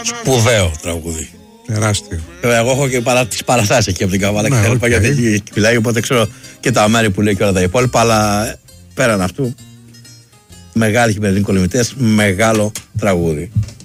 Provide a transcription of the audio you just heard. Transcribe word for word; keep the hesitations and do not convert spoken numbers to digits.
Σπουδαίο τραγούδι. Τεράστιο. Εγώ έχω και παρά, τις παραστάσεις εκεί από την Καβάλα, ναι, και okay. γιατί εκεί μιλάει, οπότε ξέρω και τα μέρη που λέει και όλα τα υπόλοιπα. Αλλά πέραν αυτού, μεγάλοι χειμερινοί κολυμβητές, μεγάλο τραγούδι.